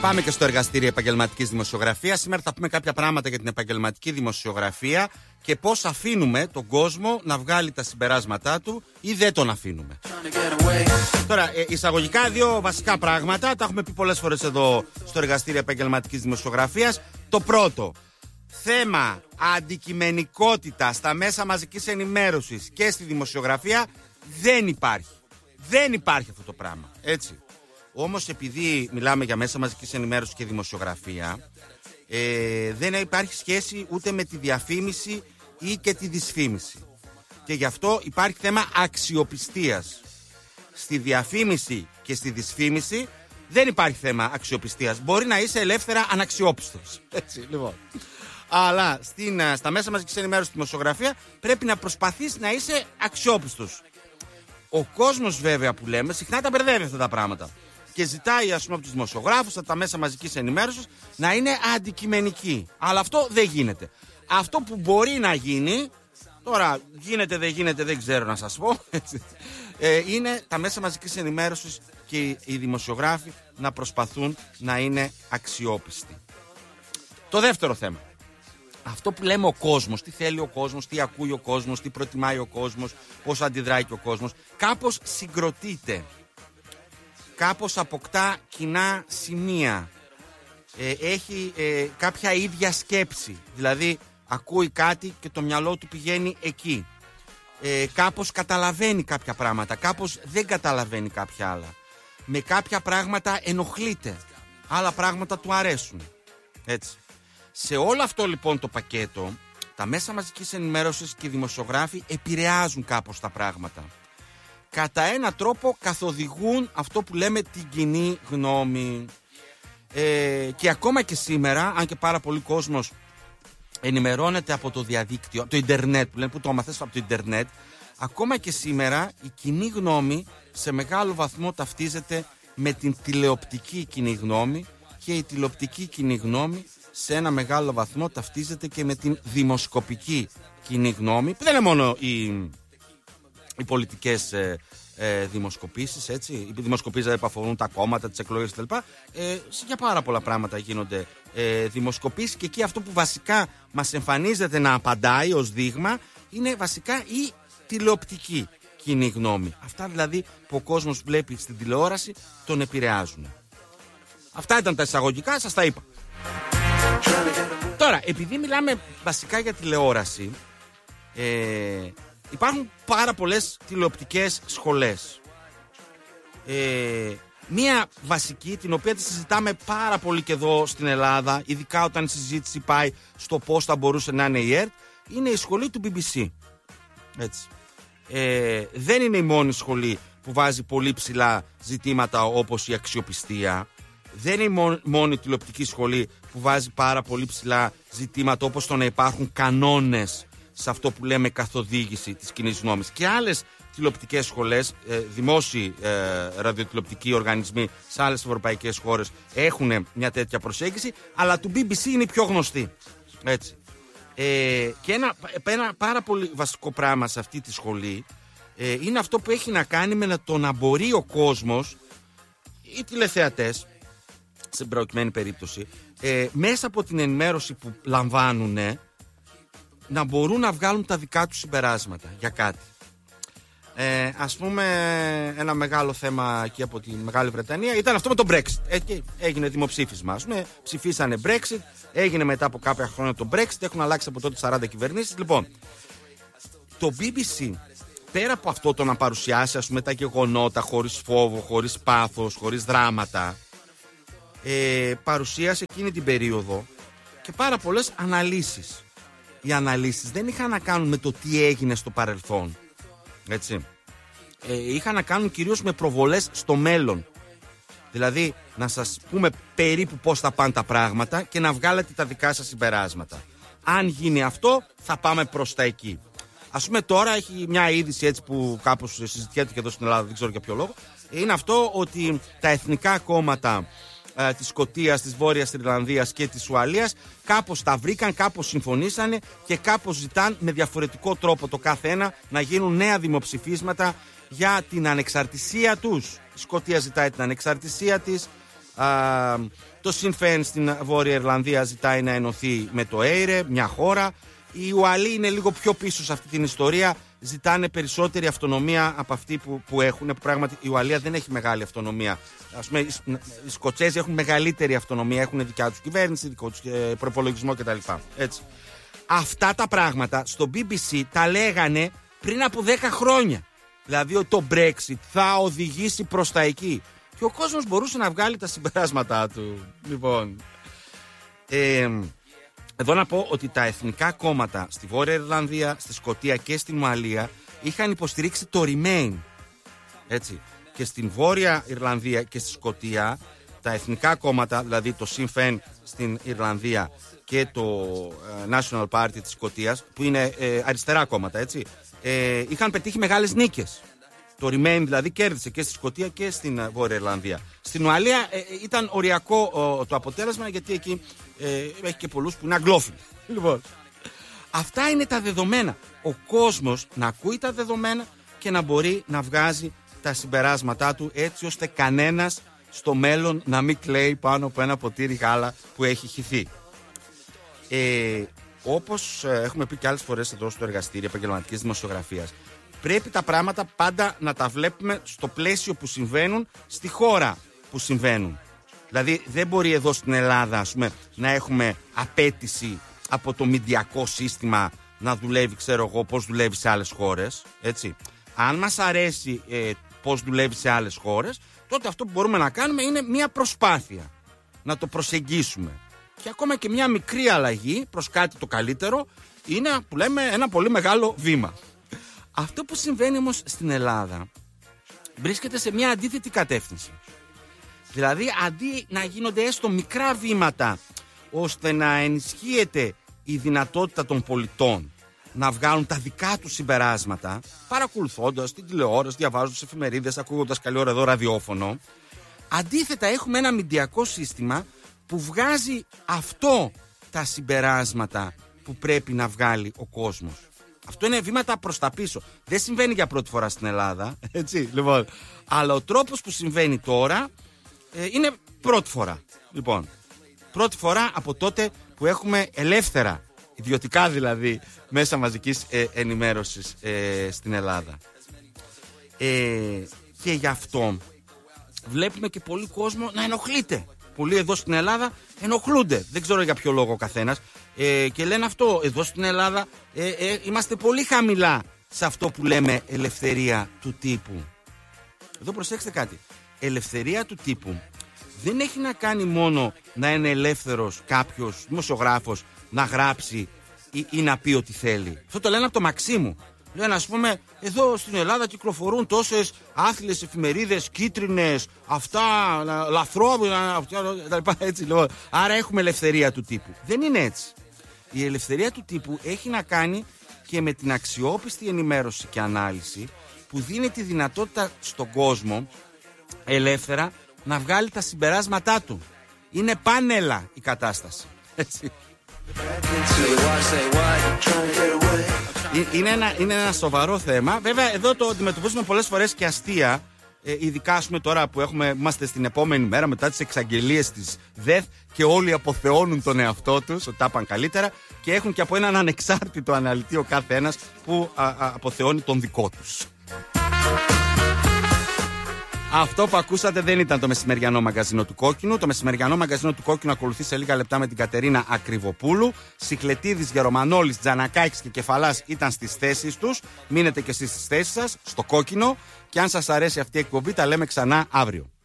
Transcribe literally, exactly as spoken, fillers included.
Πάμε και στο εργαστήριο επαγγελματικής δημοσιογραφίας. Σήμερα θα πούμε κάποια πράγματα για την επαγγελματική δημοσιογραφία και πώς αφήνουμε τον κόσμο να βγάλει τα συμπεράσματά του ή δεν τον αφήνουμε. Τώρα, εισαγωγικά δύο βασικά πράγματα. Τα έχουμε πει πολλές φορές εδώ στο εργαστήριο επαγγελματικής δημοσιογραφίας. Το πρώτο, θέμα αντικειμενικότητα στα μέσα μαζικής ενημέρωσης και στη δημοσιογραφία δεν υπάρχει. Δεν υπάρχει αυτό το πράγμα. Έτσι. Όμως επειδή μιλάμε για μέσα μαζικής ενημέρωσης και δημοσιογραφία, ε, δεν υπάρχει σχέση ούτε με τη διαφήμιση ή και τη δυσφήμιση. Και γι' αυτό υπάρχει θέμα αξιοπιστίας. Στη διαφήμιση και στη δυσφήμιση δεν υπάρχει θέμα αξιοπιστίας. Μπορεί να είσαι ελεύθερα αναξιόπιστος. Έτσι, λοιπόν. Αλλά στην, στα μέσα μαζικής ενημέρωσης και δημοσιογραφία πρέπει να προσπαθείς να είσαι αξιόπιστος. Ο κόσμος βέβαια που λέμε συχνά τα μπερδεύει αυτά τα πράγματα. Και ζητάει, ας πούμε, από τους δημοσιογράφους, από τα μέσα μαζικής ενημέρωσης, να είναι αντικειμενικοί. Αλλά αυτό δεν γίνεται. Αυτό που μπορεί να γίνει, τώρα γίνεται, δεν γίνεται, δεν ξέρω να σας πω, έτσι, ε, είναι τα μέσα μαζικής ενημέρωσης και οι δημοσιογράφοι να προσπαθούν να είναι αξιόπιστοι. Το δεύτερο θέμα. Αυτό που λέμε ο κόσμος, τι θέλει ο κόσμος, τι ακούει ο κόσμος, τι προτιμάει ο κόσμος, πώς αντιδράει και ο κόσμος, κάπως συγκροτείται. Κάπως αποκτά κοινά σημεία, ε, έχει ε, κάποια ίδια σκέψη, δηλαδή ακούει κάτι και το μυαλό του πηγαίνει εκεί, ε, κάπως καταλαβαίνει κάποια πράγματα, κάπως δεν καταλαβαίνει κάποια άλλα, με κάποια πράγματα ενοχλείται, άλλα πράγματα του αρέσουν, έτσι. Σε όλο αυτό λοιπόν το πακέτο, τα μέσα μαζικής ενημέρωσης και οι δημοσιογράφοι επηρεάζουν κάπως τα πράγματα. Κατά έναν τρόπο καθοδηγούν αυτό που λέμε την κοινή γνώμη. Ε, και ακόμα και σήμερα, αν και πάρα πολύ κόσμος ενημερώνεται από το διαδίκτυο, από το ίντερνετ, που λένε που το μαθαίνεις από το ίντερνετ, ακόμα και σήμερα η κοινή γνώμη σε μεγάλο βαθμό ταυτίζεται με την τηλεοπτική κοινή γνώμη και η τηλεοπτική κοινή γνώμη σε ένα μεγάλο βαθμό ταυτίζεται και με την δημοσκοπική κοινή γνώμη, που δεν είναι μόνο η... οι πολιτικές ε, ε, δημοσκοπήσεις, έτσι. Οι δημοσκοπήσεις που αφορούν τα κόμματα, τις εκλογές κτλ. Ε, για πάρα πολλά πράγματα γίνονται ε, δημοσκοπήσεις και εκεί αυτό που βασικά μας εμφανίζεται να απαντάει ως δείγμα είναι βασικά η τηλεοπτική κοινή γνώμη. Αυτά δηλαδή που ο κόσμος βλέπει στην τηλεόραση τον επηρεάζουν. Αυτά ήταν τα εισαγωγικά, σας τα είπα. Τώρα, επειδή μιλάμε βασικά για τηλεόραση, ε, υπάρχουν πάρα πολλές τηλεοπτικές σχολές. Ε, μία βασική, την οποία τη συζητάμε πάρα πολύ και εδώ στην Ελλάδα, ειδικά όταν η συζήτηση πάει στο πώς θα μπορούσε να είναι η ΕΡΤ, είναι η σχολή του μπι μπι σι. Έτσι. Ε, δεν είναι η μόνη σχολή που βάζει πολύ ψηλά ζητήματα όπως η αξιοπιστία. Δεν είναι η μόνη τηλεοπτική σχολή που βάζει πάρα πολύ ψηλά ζητήματα όπως το να υπάρχουν κανόνες σε αυτό που λέμε καθοδήγηση της κοινής γνώμης. Και άλλες τηλεοπτικές σχολές, ε, δημόσιοι ε, ραδιοτηλεοπτικοί οργανισμοί σε άλλες ευρωπαϊκές χώρες έχουν μια τέτοια προσέγγιση, αλλά του μπι μπι σι είναι η πιο γνωστή. Έτσι. Ε, και ένα, ένα πάρα πολύ βασικό πράγμα σε αυτή τη σχολή ε, είναι αυτό που έχει να κάνει με το να μπορεί ο κόσμος, οι τηλεθεατές, σε προκειμένη περίπτωση, ε, μέσα από την ενημέρωση που λαμβάνουν, να μπορούν να βγάλουν τα δικά τους συμπεράσματα για κάτι. Ε, ας πούμε, ένα μεγάλο θέμα εκεί από τη Μεγάλη Βρετανία ήταν αυτό με το Brexit. Εκεί έγινε δημοψήφισμα. Ας πούμε, ψηφίσανε Brexit, έγινε μετά από κάποια χρόνια το Brexit, έχουν αλλάξει από τότε σαράντα κυβερνήσεις. Λοιπόν, το μπι μπι σι, πέρα από αυτό το να παρουσιάσει, ας πούμε, τα γεγονότα χωρίς φόβο, χωρίς πάθος, χωρίς δράματα, ε, παρουσίασε εκείνη την περίοδο και πάρα πολλές αναλύσεις. Οι αναλύσεις δεν είχαν να κάνουν με το τι έγινε στο παρελθόν, έτσι. Ε, είχαν να κάνουν κυρίως με προβολές στο μέλλον. Δηλαδή να σας πούμε περίπου πώς θα πάνε τα πράγματα και να βγάλετε τα δικά σας συμπεράσματα. Αν γίνει αυτό θα πάμε προς τα εκεί. Ας πούμε τώρα έχει μια είδηση έτσι που κάπως συζητιέται και εδώ στην Ελλάδα, δεν ξέρω για ποιο λόγο. Είναι αυτό ότι τα εθνικά κόμματα ε, της Σκωτίας, της Βόρειας Ιρλανδίας και της Ουαλίας κάπως τα βρήκαν, κάπως συμφωνήσανε και κάπως ζητάν με διαφορετικό τρόπο το κάθε ένα να γίνουν νέα δημοψηφίσματα για την ανεξαρτησία τους. Η Σκωτία ζητάει την ανεξαρτησία της, Α, το Sinn Féin στην Βόρεια Ιρλανδία ζητάει να ενωθεί με το έιρε, μια χώρα. Οι Ουαλοί είναι λίγο πιο πίσω σε αυτή την ιστορία. Ζητάνε περισσότερη αυτονομία από αυτή που, που έχουν. Που πράγματι η Ουαλία δεν έχει μεγάλη αυτονομία. Ας πούμε, οι Σκοτσέζοι έχουν μεγαλύτερη αυτονομία. Έχουν δικιά τους κυβέρνηση, δικό τους προπολογισμό κτλ. Έτσι. Αυτά τα πράγματα στο μπι μπι σι τα λέγανε πριν από δέκα χρόνια. Δηλαδή ότι το Brexit θα οδηγήσει προς τα εκεί. Και ο κόσμος μπορούσε να βγάλει τα συμπεράσματά του. Λοιπόν. Ε, εδώ να πω ότι τα εθνικά κόμματα στη Βόρεια Ιρλανδία, στη Σκωτία και στην Ουαλία είχαν υποστηρίξει το Remain. Έτσι. Και στην Βόρεια Ιρλανδία και στη Σκωτία τα εθνικά κόμματα, δηλαδή το Sinn Féin στην Ιρλανδία και το National Party της Σκωτίας, που είναι ε, αριστερά κόμματα, έτσι, ε, είχαν πετύχει μεγάλες νίκες. Το Remain δηλαδή κέρδισε και στη Σκωτία και στην Βόρεια Ιρλανδία. Στην Ουαλία ε, ήταν οριακό ο, το αποτέλεσμα, γιατί εκεί ε, έχει και πολλούς που είναι αγγλόφιλοι. Λοιπόν, αυτά είναι τα δεδομένα. Ο κόσμος να ακούει τα δεδομένα και να μπορεί να βγάζει τα συμπεράσματά του, έτσι ώστε κανένας στο μέλλον να μην κλαίει πάνω από ένα ποτήρι γάλα που έχει χυθεί. Ε, όπως έχουμε πει και άλλες φορές εδώ στο εργαστήριο επαγγελματικής δημοσιογραφίας, πρέπει τα πράγματα πάντα να τα βλέπουμε στο πλαίσιο που συμβαίνουν, στη χώρα που συμβαίνουν. Δηλαδή δεν μπορεί εδώ στην Ελλάδα, ας πούμε, να έχουμε απέτηση από το μηντιακό σύστημα να δουλεύει, ξέρω εγώ, πώς δουλεύει σε άλλες χώρες. Έτσι. Αν μας αρέσει ε, πώς δουλεύει σε άλλες χώρες, τότε αυτό που μπορούμε να κάνουμε είναι μια προσπάθεια να το προσεγγίσουμε. Και ακόμα και μια μικρή αλλαγή προς κάτι το καλύτερο είναι, που λέμε, ένα πολύ μεγάλο βήμα. Αυτό που συμβαίνει όμως στην Ελλάδα βρίσκεται σε μια αντίθετη κατεύθυνση. Δηλαδή, αντί να γίνονται έστω μικρά βήματα ώστε να ενισχύεται η δυνατότητα των πολιτών να βγάλουν τα δικά τους συμπεράσματα, παρακολουθώντας την τηλεόραση, διαβάζοντας εφημερίδες, ακούγοντας καλή ώρα εδώ ραδιόφωνο, αντίθετα έχουμε ένα μηντιακό σύστημα που βγάζει αυτό τα συμπεράσματα που πρέπει να βγάλει ο κόσμος. Αυτό είναι βήματα προς τα πίσω. Δεν συμβαίνει για πρώτη φορά στην Ελλάδα, έτσι, λοιπόν. Αλλά ο τρόπος που συμβαίνει τώρα ε, είναι πρώτη φορά. Λοιπόν, πρώτη φορά από τότε που έχουμε ελεύθερα, ιδιωτικά δηλαδή, μέσα μαζικής ε, ενημέρωσης ε, στην Ελλάδα. Ε, και γι' αυτό βλέπουμε και πολύ κόσμο να ενοχλείται. Πολλοί εδώ στην Ελλάδα ενοχλούνται. Δεν ξέρω για ποιο λόγο ο καθένας. Ε, και λένε αυτό, εδώ στην Ελλάδα ε, ε, είμαστε πολύ χαμηλά σε αυτό που λέμε ελευθερία του τύπου. Εδώ προσέξτε κάτι. Ελευθερία του τύπου δεν έχει να κάνει μόνο να είναι ελεύθερος κάποιος δημοσιογράφος να γράψει ή, ή να πει ό,τι θέλει. Αυτό το λένε από το Μαξίμου. Λένε, ας πούμε, εδώ στην Ελλάδα κυκλοφορούν τόσες άθλιες εφημερίδες, κίτρινες, αυτά, λαθρόμυνα, έτσι λοιπόν. Άρα έχουμε ελευθερία του τύπου. Δεν είναι έτσι. Η ελευθερία του τύπου έχει να κάνει και με την αξιόπιστη ενημέρωση και ανάλυση που δίνει τη δυνατότητα στον κόσμο ελεύθερα να βγάλει τα συμπεράσματά του. Είναι πάνελα η κατάσταση. Έτσι. Είναι ένα, είναι ένα σοβαρό θέμα. Βέβαια εδώ το αντιμετωπίζουμε πολλές φορές και αστεία. Ε, ειδικά ας πούμε τώρα που έχουμε, είμαστε στην επόμενη μέρα μετά τις εξαγγελίες της ΔΕΘ και όλοι αποθεώνουν τον εαυτό τους ότι τα πάνε καλύτερα και έχουν και από έναν ανεξάρτητο αναλυτή ο κάθε ένας που α, α, αποθεώνει τον δικό τους. Αυτό που ακούσατε δεν ήταν το μεσημεριανό μαγκαζίνο του Κόκκινου. Το μεσημεριανό μαγκαζίνο του Κόκκινου ακολουθεί σε λίγα λεπτά με την Κατερίνα Ακριβοπούλου. Σιχλετίδης, Γερομανόλης, Τζανακάκης και Κεφαλάς ήταν στις θέσεις τους. Μείνετε και εσείς στις θέσεις σας, στο Κόκκινο. Και αν σας αρέσει αυτή η εκπομπή, τα λέμε ξανά αύριο.